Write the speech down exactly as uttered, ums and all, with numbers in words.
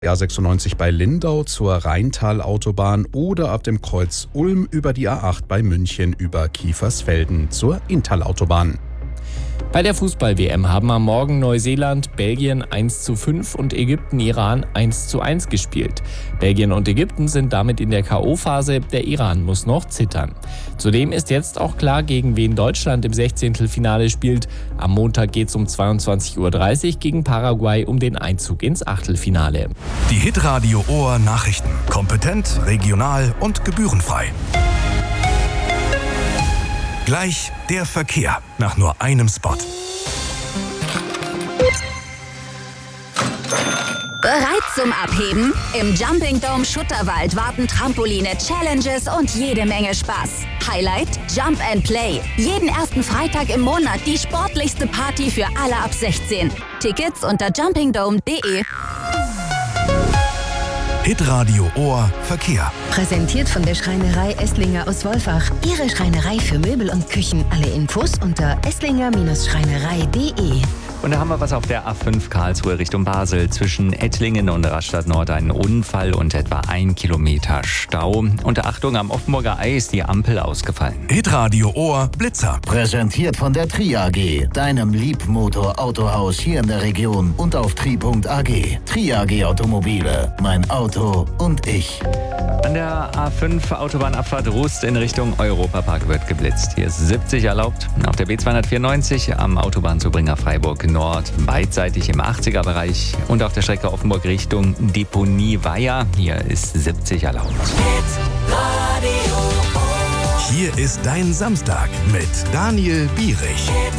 A sechsundneunzig bei Lindau zur Rheintalautobahn oder ab dem Kreuz Ulm über die A acht bei München über Kiefersfelden zur Inntal-Autobahn. Bei der Fußball-W M haben am Morgen Neuseeland, Belgien eins zu fünf und Ägypten, Iran eins zu eins gespielt. Belgien und Ägypten sind damit in der K O-Phase, der Iran muss noch zittern. Zudem ist jetzt auch klar, gegen wen Deutschland im Sechzehntelfinale spielt. Am Montag geht es um zweiundzwanzig Uhr dreißig gegen Paraguay um den Einzug ins Achtelfinale. Die Hitradio Ohr Nachrichten. Kompetent, regional und gebührenfrei. Gleich der Verkehr nach nur einem Spot. Bereit zum Abheben? Im Jumping Dome Schutterwald warten Trampoline, Challenges und jede Menge Spaß. Highlight? Jump and Play. Jeden ersten Freitag im Monat die sportlichste Party für alle ab sechzehn. Tickets unter jumping dome punkt de. Hitradio Ohr Verkehr. Präsentiert von der Schreinerei Esslinger aus Wolfach. Ihre Schreinerei für Möbel und Küchen. Alle Infos unter esslinger Schreinerei punkt de. Und da haben wir was auf der A fünf Karlsruhe Richtung Basel. Zwischen Ettlingen und Rastatt Nord einen Unfall und etwa ein Kilometer Stau. Und Achtung, am Offenburger Ei ist die Ampel ausgefallen. Hitradio Ohr Blitzer. Präsentiert von der Tri A G, deinem Liebmotor-Autohaus hier in der Region und auf tri punkt a g. Tri A G Automobile, mein Auto und ich. An der A fünf Autobahnabfahrt Rust in Richtung Europapark wird geblitzt. Hier ist siebzig erlaubt. Auf der B zweihundertvierundneunzig am Autobahnzubringer Freiburg Nord beidseitig im achtziger-Bereich. Und auf der Strecke Offenburg Richtung Deponie Weiher. Hier ist siebzig erlaubt. Hier ist dein Samstag mit Daniel Bierich.